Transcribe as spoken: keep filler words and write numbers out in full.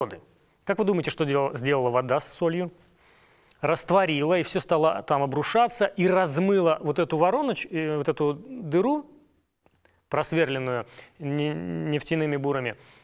воды. Как вы думаете, что делала, сделала вода с солью? Растворила, и все стало там обрушаться, и размыло вот эту вороночку, вот эту дыру, просверленную нефтяными бурами,